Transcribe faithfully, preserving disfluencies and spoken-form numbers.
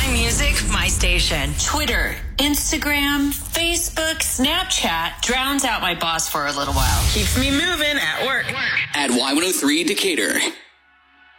music, my station. Twitter, Instagram, Facebook, Snapchat drowns out my boss for a little while. Keeps me moving at work. At Y one oh three Decatur.